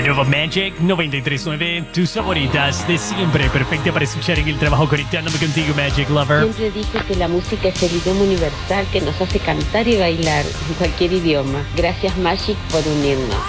Nueva Magic 93.9, tus favoritas de siempre, perfecta para escuchar en el trabajo, conectándome contigo, Magic Lover. Siempre dije que la música es el idioma universal que nos hace cantar y bailar en cualquier idioma. Gracias, Magic, por unirnos.